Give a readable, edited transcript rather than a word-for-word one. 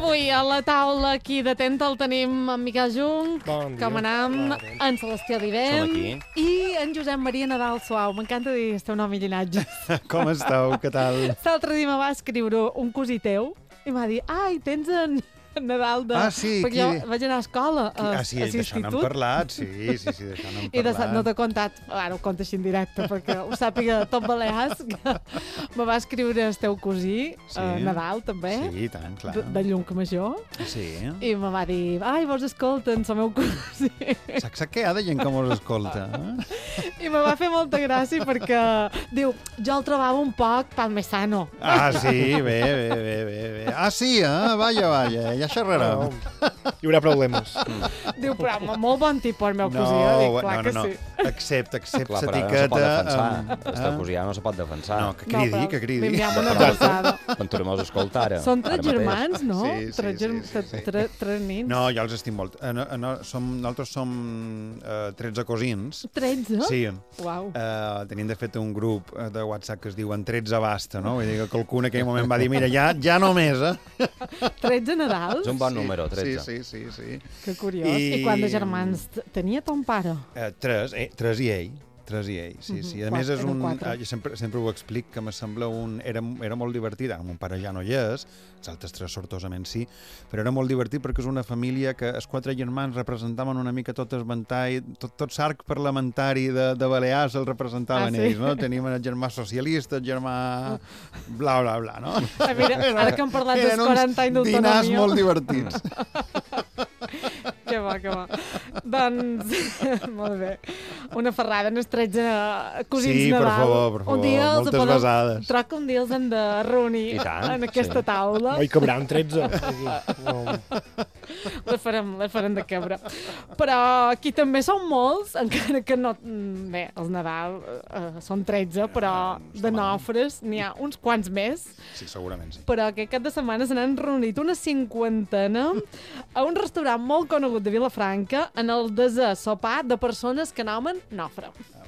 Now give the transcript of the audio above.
avui a la taula aquí de Tenta el tenim en Miquel Jung, Bon dia. Camanam, en Sebastià Divent Som aquí. i en Josep Maria Nadal Suau. M'encanta dir el teu nom i llinatge. Com esteu? Què tal? L'altre dia me va escriure un cosí teu i m'ha dit, ai, tens en Nadal de... Sí, perquè jo vaig anar a escola, sí, a d'això n'hem l'institut. parlat, sí, d'això n'hem I de parlat. no t'he contat, ara ho conto així en directe, perquè ho sàpiga tot Balears, que me va escriure el teu cosí, Nadal, també, Sí, tant, clar. de Llucmajor, Sí. i me va dir, ai, vos escolten, el meu cosí. Saps que hi ha de gent que mos escolta? I me va fer molta gràcia perquè, diu, jo el trobava un poc parmesano. Ah, sí, bé. Ah, sí, vaya, ja xerrarem. Hi haurà problemes. Diu, però molt bon tipus el meu cosí, dic, clar que sí. Accepta Clar, però l'etiqueta. no se pot defensar. Este cosí ja no se pot defensar. No, que cridi. Li enviam una Exacte. abraçada. Quan tu no mos escolta ara. Són tres ara mateix. germans, no? Sí. Tres nins. No, jo els estim molt. Nosaltres som 13 cosins. 13? Sí. Uau. Tenim, de fet, un grup de WhatsApp que es diuen 13 basta, no? Vull dir que qualcun en aquell moment va dir, mira, ja només, 13 Nadals? És un bon número, 13. Sí. Que curiós. I quants de germans tenia ton pare? Tres i ell. Sí. A més, és Eren un... quatre. Jo sempre ho explic, que me sembla un... Era molt divertit. Ara, mon pare ja no hi és, els altres tres sortosament sí, però era molt divertit perquè és una família que els quatre germans representaven una mica tot el ventall, tot l'arc parlamentari de Balears el representaven ells, no? Teníem el germà socialista, el germà... bla, no? Mira, ara que hem parlat dels 40 anys d'autonomia... Dinars molt divertits. Que va. Doncs, molt bé. Una ferrada en els 13 cosins Sí, per Nadal. favor, Un dia els moltes besades. Troc que un dia els hem de reunir I tant, en aquesta taula. Oi, cabran 13. No. Les farem de quebre. Però aquí també són molts, encara que no... Bé, els Nadal són 13, però de nofres n'hi ha uns quants més. Sí, segurament sí. Però aquest cap de setmana se n'han reunit una cinquantena a un restaurant molt conegut de Vilafranca en el desè sopar de persones que nomen nofre.